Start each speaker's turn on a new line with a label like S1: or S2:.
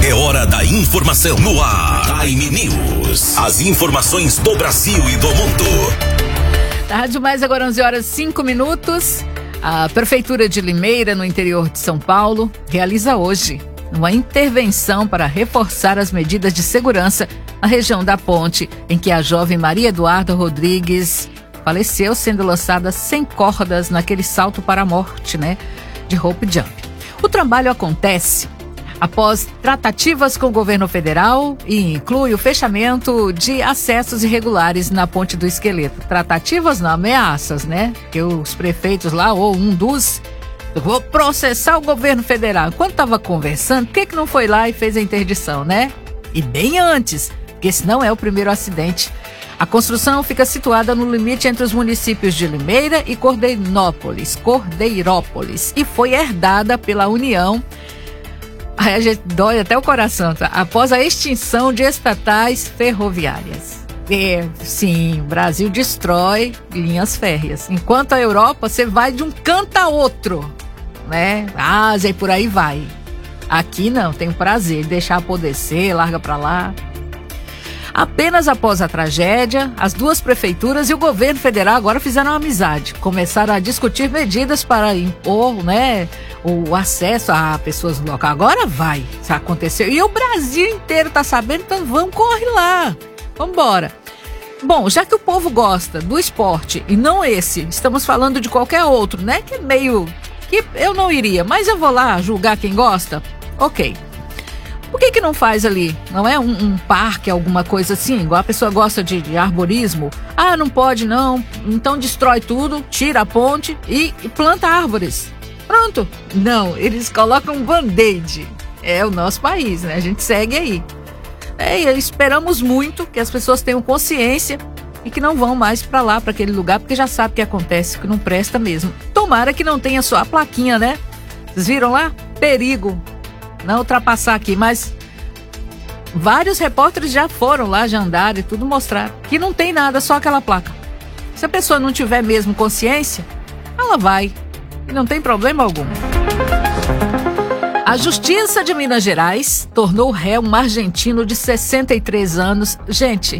S1: É hora da informação no ar. Time News. As informações do Brasil e do mundo.
S2: Tarde mais, agora 11h05. A Prefeitura de Limeira, no interior de São Paulo, realiza hoje uma intervenção para reforçar as medidas de segurança na região da ponte em que a jovem Maria Eduarda Rodrigues faleceu, sendo lançada sem cordas naquele salto para a morte, de rope jump. O trabalho acontece após tratativas com o governo federal e inclui o fechamento de acessos irregulares na Ponte do Esqueleto. Tratativas não, ameaças, Que os prefeitos lá, ou um dos, vou processar o governo federal. Enquanto estava conversando, por que não foi lá e fez a interdição, E bem antes, porque esse não é o primeiro acidente. A construção fica situada no limite entre os municípios de Limeira e Cordeirópolis, e foi herdada pela União. Aí a gente dói até o coração, tá? Após a extinção de estatais ferroviárias. Sim, o Brasil destrói linhas férreas. Enquanto a Europa, você vai de um canto a outro, Ásia e por aí vai. Aqui não, tem o prazer de deixar apodrecer, larga pra lá. Apenas após a tragédia, as duas prefeituras e o governo federal agora fizeram uma amizade. Começaram a discutir medidas para impor, o acesso a pessoas do local. Agora vai, isso aconteceu. E o Brasil inteiro está sabendo, então vamos, corre lá. Vamos embora. Bom, já que o povo gosta do esporte e não esse, estamos falando de qualquer outro, que é meio... que eu não iria, mas eu vou lá julgar quem gosta? Ok. Por que não faz ali, não é um parque, alguma coisa assim, igual a pessoa gosta de arborismo? Ah, não pode não, então destrói tudo, tira a ponte e planta árvores. Pronto. Não, eles colocam um band-aid. É o nosso país, A gente segue aí. E esperamos muito que as pessoas tenham consciência e que não vão mais para lá, para aquele lugar, porque já sabe o que acontece, que não presta mesmo. Tomara que não tenha só a plaquinha, Vocês viram lá? Perigo. Não ultrapassar aqui, mas vários repórteres já foram lá, já andaram e tudo mostraram que não tem nada, só aquela placa. Se a pessoa não tiver mesmo consciência, ela vai e não tem problema algum. A Justiça de Minas Gerais tornou réu um argentino de 63 anos. Gente,